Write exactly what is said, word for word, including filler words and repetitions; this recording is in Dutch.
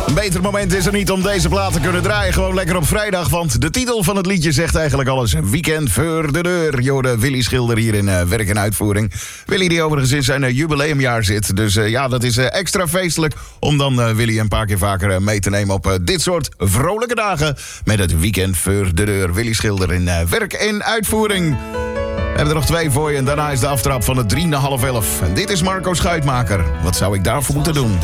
Een beter moment is er niet om deze plaat te kunnen draaien. Gewoon lekker op vrijdag, want de titel van het liedje zegt eigenlijk alles. Weekend voor de deur. Je hoorde Willy Schilder hier in uh, werk en uitvoering. Willy die overigens in zijn uh, jubileumjaar zit. Dus uh, ja, dat is uh, extra feestelijk om dan uh, Willy een paar keer vaker uh, mee te nemen op uh, dit soort vrolijke dagen. Met het Weekend voor de deur. Willy Schilder in uh, werk en uitvoering. We hebben er nog twee voor je en daarna is de aftrap van het drie na half elf. En dit is Marco Schuitmaker. Wat zou ik daarvoor moeten doen?